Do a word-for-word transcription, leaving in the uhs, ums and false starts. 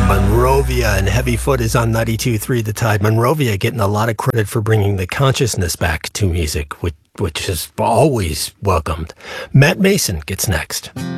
Monrovia and Heavy Foot is on ninety-two point three The Tide. Monrovia getting a lot of credit for bringing the consciousness back to music, which, which is always welcomed. Matt Mason gets next.